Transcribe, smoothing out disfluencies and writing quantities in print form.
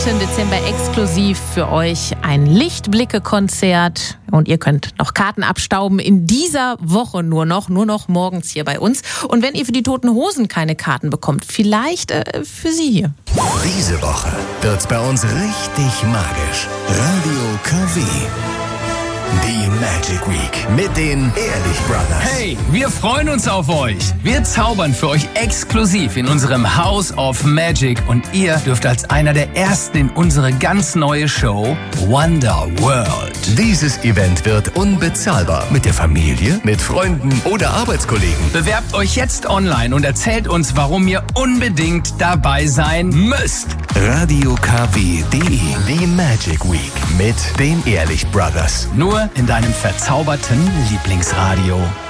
4. Dezember exklusiv für euch ein Lichtblicke-Konzert. Und ihr könnt noch Karten abstauben in dieser Woche nur noch morgens hier bei uns. Und wenn ihr für die Toten Hosen keine Karten bekommt, vielleicht für sie hier. Diese Woche wird's bei uns richtig magisch. Radio KW. Die Magic Week mit den Ehrlich Brothers. Hey, wir freuen uns auf euch. Wir zaubern für euch exklusiv in unserem House of Magic und ihr dürft als einer der Ersten in unsere ganz neue Show Wonder World. Dieses Event wird unbezahlbar. Mit der Familie, mit Freunden oder Arbeitskollegen. Bewerbt euch jetzt online und erzählt uns, warum ihr unbedingt dabei sein müsst. RadioKW.de. Die Magic Week mit den Ehrlich Brothers. Nur in deinem verzauberten Lieblingsradio.